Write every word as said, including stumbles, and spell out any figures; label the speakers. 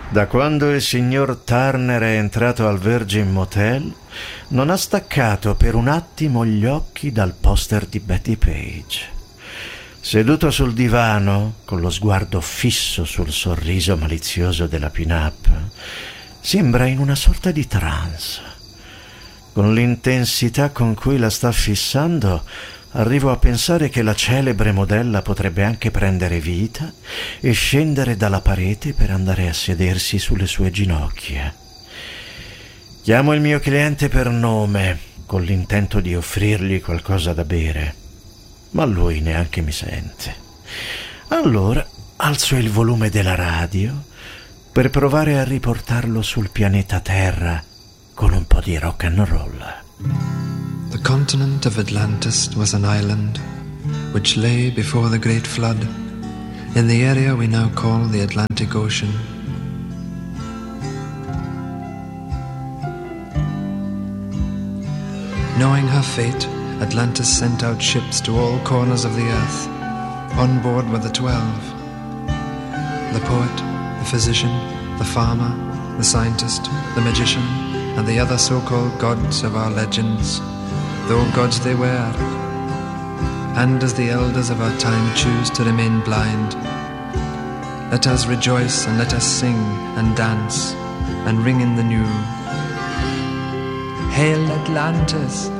Speaker 1: Da quando il signor Turner è entrato al Virgin Motel, non ha staccato per un attimo gli occhi dal poster di Betty Page. Seduto sul divano, con lo sguardo fisso sul sorriso malizioso della pin-up, sembra in una sorta di trance. Con l'intensità con cui la sta fissando, arrivo a pensare che la celebre modella potrebbe anche prendere vita e scendere dalla parete per andare a sedersi sulle sue ginocchia. Chiamo il mio cliente per nome, con l'intento di offrirgli qualcosa da bere, ma lui neanche mi sente. Allora alzo il volume della radio per provare a riportarlo sul pianeta Terra con un po' di rock and roll.
Speaker 2: The continent of Atlantis was an island which lay before the great flood in the area we now call the Atlantic Ocean. Knowing her fate, Atlantis sent out ships to all corners of the earth. On board were the twelve: the poet, the physician, the farmer, the scientist, the magician, and the other so-called gods of our legends, though gods they were. And as the elders of our time choose to remain blind, let us rejoice and let us sing and dance and ring in the new. Hail Atlantis,